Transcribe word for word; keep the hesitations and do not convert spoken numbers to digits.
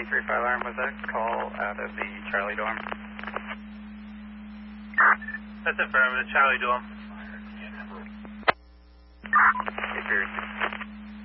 three five alarm, was that call out of the Charlie dorm? That's affirmative, Charlie dorm.